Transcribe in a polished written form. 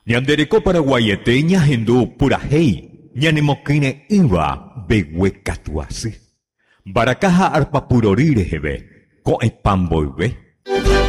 Ñandereko Paraguayete ñahendu purahéi ñanemokýre ýva begue katu asy. Barakaha arpapurori reheve ko'ẽpa mboyve.